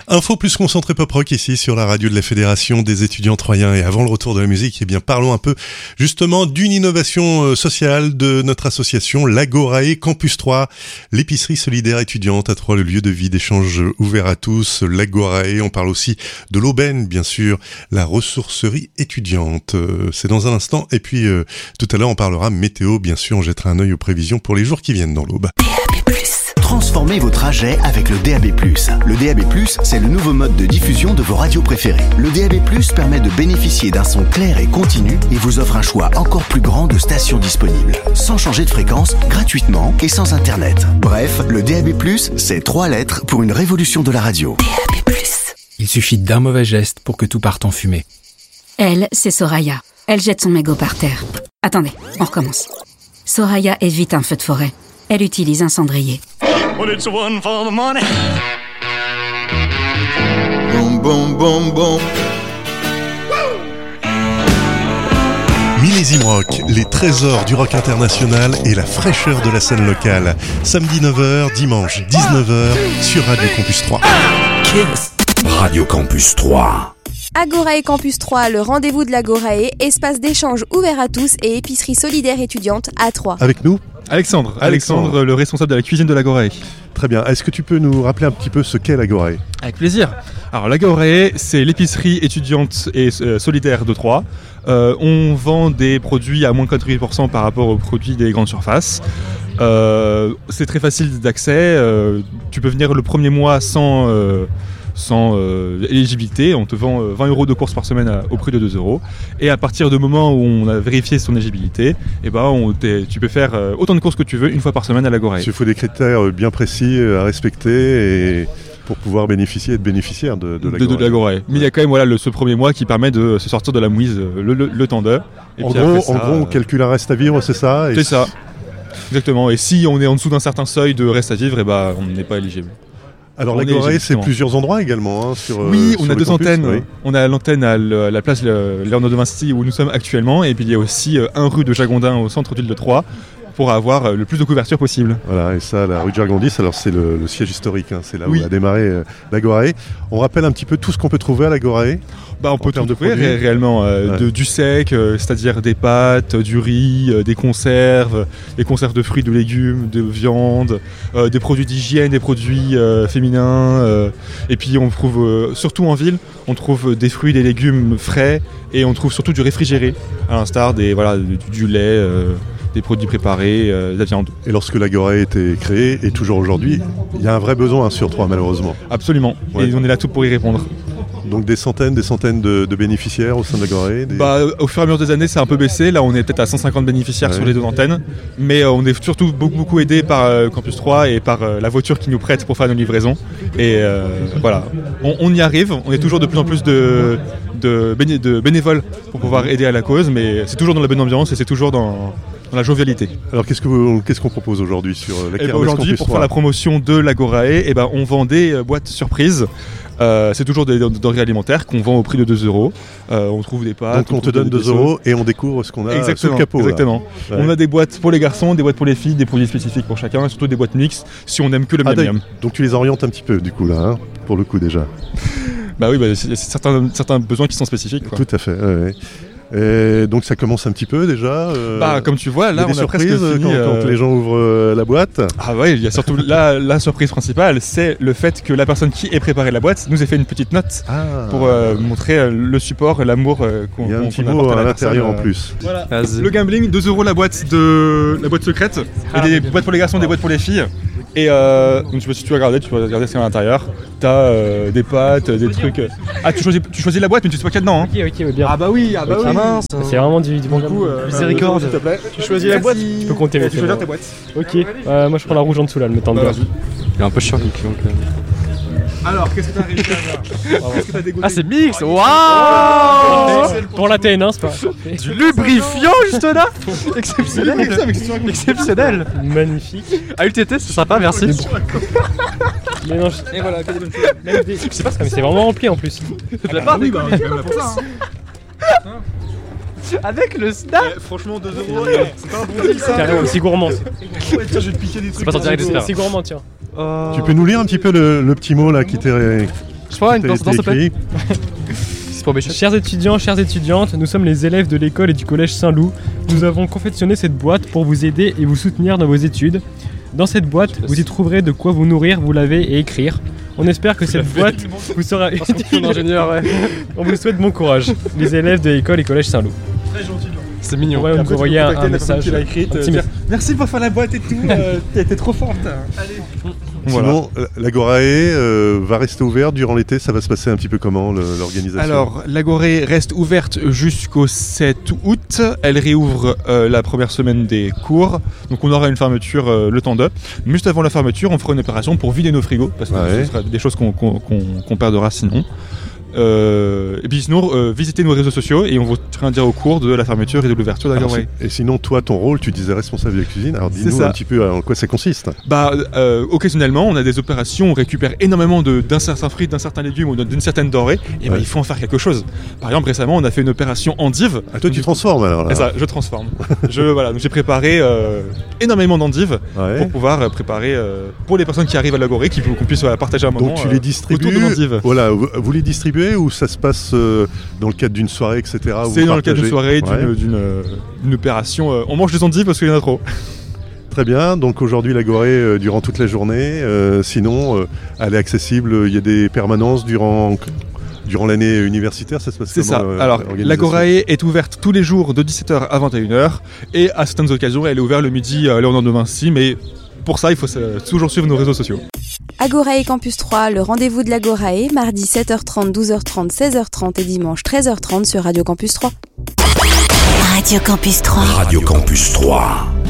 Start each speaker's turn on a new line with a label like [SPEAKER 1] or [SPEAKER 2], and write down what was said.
[SPEAKER 1] Info plus concentré pop rock ici sur la radio de la Fédération des étudiants troyens. Et avant le retour de la musique, eh bien parlons un peu justement d'une innovation sociale de notre association l'Agorae Campus 3, l'épicerie solidaire étudiante à Troyes, le lieu de vie d'échange ouvert à tous. L'Agorae, on parle aussi de l'aubaine bien sûr, la ressourcerie étudiante. C'est dans un instant et puis tout à l'heure on parlera météo, bien sûr on jettera un œil aux prévisions pour les jours qui viennent dans l'Aube.
[SPEAKER 2] Transformez vos trajets avec le DAB+. Le DAB+, c'est le nouveau mode de diffusion de vos radios préférées. Le DAB+, permet de bénéficier d'un son clair et continu et vous offre un choix encore plus grand de stations disponibles. Sans changer de fréquence, gratuitement et sans Internet. Bref, le DAB+, c'est 3 lettres pour une révolution de la radio.
[SPEAKER 3] DAB+. Il suffit d'un mauvais geste pour que tout parte en fumée.
[SPEAKER 4] Elle, c'est Soraya. Elle jette son mégot par terre. Attendez, on recommence. Soraya évite un feu de forêt. Elle utilise un cendrier.
[SPEAKER 5] Well, it's one for the money.
[SPEAKER 6] Boom, boom, boom, boom.
[SPEAKER 1] Millésime Rock, les trésors du rock international et la fraîcheur de la scène locale. Samedi 9h, dimanche 19h sur Radio Campus 3.
[SPEAKER 2] Radio Campus 3.
[SPEAKER 7] Agorae Campus 3, le rendez-vous de l'Agorae, espace d'échange ouvert à tous et épicerie solidaire étudiante à Troyes.
[SPEAKER 1] Avec nous
[SPEAKER 8] Alexandre, le responsable de la cuisine de l'Agorae.
[SPEAKER 1] Très bien. Est-ce que tu peux nous rappeler un petit peu ce qu'est l'Agorae ?
[SPEAKER 8] Avec plaisir. Alors l'Agorae, c'est l'épicerie étudiante et solidaire de Troyes. On vend des produits à moins de 48% par rapport aux produits des grandes surfaces. C'est très facile d'accès. Tu peux venir le premier mois sans éligibilité, on te vend 20 € de courses par semaine au prix de 2 €. Et à partir du moment où on a vérifié son éligibilité, tu peux faire autant de courses que tu veux une fois par semaine à l'Agorae.
[SPEAKER 1] Il faut des critères bien précis à respecter et pour pouvoir être bénéficiaire de
[SPEAKER 8] l'Agorae. Mais il y a quand même ce premier mois qui permet de se sortir de la mouise le temps d'heure.
[SPEAKER 1] En gros, on calcule un reste à vivre, c'est ça ?
[SPEAKER 8] C'est ça, exactement. Et si on est en dessous d'un certain seuil de reste à vivre, on n'est pas éligible.
[SPEAKER 1] Alors l'Agorae, c'est plusieurs endroits également
[SPEAKER 8] Oui, on a deux
[SPEAKER 1] campus,
[SPEAKER 8] antennes.
[SPEAKER 1] Oui.
[SPEAKER 8] On a l'antenne à la place Léonard de Vinci où nous sommes actuellement, et puis il y a aussi un rue de Jagondin au centre-ville de Troyes pour avoir le plus de couverture possible.
[SPEAKER 1] Voilà, et ça, la rue de Jargondis, alors c'est le siège historique, c'est là où a démarré l'Agorae. On rappelle un petit peu tout ce qu'on peut trouver à l'Agorae.
[SPEAKER 8] On peut tout trouver réellement, du sec, c'est-à-dire des pâtes, du riz, des conserves de fruits, de légumes, de viande, des produits d'hygiène, des produits féminins. Et puis on trouve, surtout en ville, on trouve des fruits, des légumes frais, et on trouve surtout du réfrigéré, à l'instar du lait, des produits préparés, de la viande.
[SPEAKER 1] Et lorsque l'Agorae a été créée, et toujours aujourd'hui, il y a un vrai besoin sur Troyes malheureusement.
[SPEAKER 8] Absolument, ouais. Et on est là tout pour y répondre.
[SPEAKER 1] Donc des centaines de bénéficiaires au sein de l'Agorae
[SPEAKER 8] Au fur et à mesure des années, c'est un peu baissé. Là, on est peut-être à 150 bénéficiaires sur les deux antennes. Mais on est surtout beaucoup aidé par Campus 3 et par la voiture qui nous prête pour faire nos livraisons. Et voilà, on y arrive. On est toujours de plus en plus de bénévoles pour pouvoir aider à la cause. Mais c'est toujours dans la bonne ambiance et c'est toujours dans la jovialité.
[SPEAKER 1] Alors qu'est-ce qu'on propose aujourd'hui sur la kermesse
[SPEAKER 8] aujourd'hui, pour faire la promotion de l'Agorae, on vend des boîtes surprises. C'est toujours des denrées alimentaires qu'on vend au prix de 2 €. On trouve des pâtes.
[SPEAKER 1] Donc on te donne 2 € et on découvre ce qu'on a sous le capot.
[SPEAKER 8] Exactement. Ouais. On a des boîtes pour les garçons, des boîtes pour les filles, des produits spécifiques pour chacun, et surtout des boîtes mixtes si on n'aime que le miam-miam.
[SPEAKER 1] Donc tu les orientes un petit peu du coup là, pour le coup déjà.
[SPEAKER 8] C'est certains besoins qui sont spécifiques.
[SPEAKER 1] Tout à fait. Ouais. Et donc ça commence un petit peu déjà.
[SPEAKER 8] Comme tu vois, là on a presque fini,
[SPEAKER 1] quand les gens ouvrent la boîte.
[SPEAKER 8] Ah oui, il y a surtout la surprise principale, c'est le fait que la personne qui ait préparé la boîte nous ait fait une petite note pour montrer le support et l'amour qu'on apporte.
[SPEAKER 1] Il y a un petit mot à l'intérieur en plus.
[SPEAKER 8] Voilà. Le gambling, 2 € la boîte secrète. Il y a des boîtes pour les garçons, des boîtes pour les filles. Et donc si tu veux regarder, ce qu'il y a à l'intérieur. T'as des pâtes, des trucs. Ah, tu choisis la boîte, mais tu sais pas qu'il y a dedans.
[SPEAKER 9] Ok, bien.
[SPEAKER 8] Ah bah oui.
[SPEAKER 9] Mince. C'est vraiment du bon coup.
[SPEAKER 8] Miséricorde, s'il te plaît.
[SPEAKER 9] Tu choisis la boîte. Tu peux compter.
[SPEAKER 8] Tu choisis ta boîte.
[SPEAKER 9] Ok. Moi je prends la rouge en dessous là, le temps de bien.
[SPEAKER 3] Il est un peu chiant le client quand même.
[SPEAKER 8] Alors, qu'est-ce que t'as réussi à faire? Qu'est-ce que t'as dégoûté?
[SPEAKER 9] Ah, c'est mix. Waouh. Pour la TN1, c'est pas
[SPEAKER 3] du lubrifiant juste là. Exceptionnel.
[SPEAKER 9] Magnifique.
[SPEAKER 3] À UTT, c'est sympa, merci.
[SPEAKER 9] Mais non, et voilà, je sais pas, mais c'est vraiment rempli en plus.
[SPEAKER 8] Ça te plaît pas? Oui, c'est quand même là pour ça.
[SPEAKER 3] Avec le snack.
[SPEAKER 8] Franchement, 2 €, c'est pas un bon deal ça.
[SPEAKER 9] Carrément, c'est gourmand.
[SPEAKER 8] Tiens, je vais te piquer des trucs.
[SPEAKER 9] C'est pas sorti avec des C'est gourmand, tiens.
[SPEAKER 1] Tu peux nous lire un petit peu le petit mot là qui
[SPEAKER 9] Je crois une danse
[SPEAKER 1] écrit.
[SPEAKER 9] C'est pour Béchot. Chers étudiants, chères étudiantes, nous sommes les élèves de l'école et du collège Saint-Loup. Nous avons confectionné cette boîte pour vous aider et vous soutenir dans vos études. Dans cette boîte, vous y trouverez de quoi vous nourrir, vous laver et écrire. On espère que cette boîte vous sera utile. On vous souhaite bon courage, les élèves de l'école et collège Saint-Loup. Très gentil. C'est mignon. Ouais, on nous envoyait un message.
[SPEAKER 8] Merci pour faire la boîte et tout. T'es trop forte. Allez.
[SPEAKER 1] Sinon, l'Agorae va rester ouverte durant l'été. Ça va se passer un petit peu comment l'organisation?
[SPEAKER 8] Alors, l'Agorae reste ouverte jusqu'au 7 août. Elle réouvre la première semaine des cours. Donc, on aura une fermeture le temps de. Juste avant la fermeture, on fera une opération pour vider nos frigos parce que ce sera des choses qu'on perdra sinon. Et puis sinon, visitez nos réseaux sociaux et on vous tiendra au cours de la fermeture et de l'ouverture de l'Agorae.
[SPEAKER 1] Et sinon, toi, ton rôle, tu disais responsable de cuisine. Alors, dis-nous un petit peu en quoi ça consiste.
[SPEAKER 8] Occasionnellement, on a des opérations, on récupère énormément d'un certain fruit, d'un certain légume ou d'une certaine denrée. Et il faut en faire quelque chose. Par exemple, récemment, on a fait une opération endive.
[SPEAKER 1] Ah, toi, tu transformes alors là.
[SPEAKER 8] C'est ça, je transforme. Donc j'ai préparé énormément d'endives pour pouvoir préparer pour les personnes qui arrivent à l'Agorae, qu'on puisse partager un moment.
[SPEAKER 1] Donc tu les distribues
[SPEAKER 8] autour de l'endive.
[SPEAKER 1] Voilà, vous les distribuez ou ça se passe dans le cadre d'une soirée, etc.
[SPEAKER 8] C'est dans le cadre d'une soirée, d'une opération. On mange des endives parce qu'il y en a trop.
[SPEAKER 1] Très bien, donc aujourd'hui l'Agorae durant toute la journée. Sinon, elle est accessible, il y a des permanences durant l'année universitaire, ça se passe comment?
[SPEAKER 8] C'est ça. Alors, l'Agorae est ouverte tous les jours de 17h à 21h et à certaines occasions, elle est ouverte le midi à Léonard de Vinci, mais pour ça, il faut toujours suivre nos réseaux sociaux.
[SPEAKER 7] Agorae Campus 3, le rendez-vous de l'Agorae, mardi 7h30, 12h30, 16h30 et dimanche 13h30 sur Radio Campus 3.
[SPEAKER 2] Radio Campus 3. Radio Campus 3.